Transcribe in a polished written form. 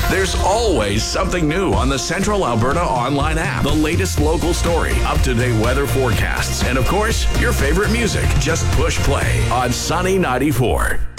There's always something new on the Central Alberta Online app. The latest local story, up-to-date weather forecasts, and of course, your favorite music. Just push play on Sunny 94.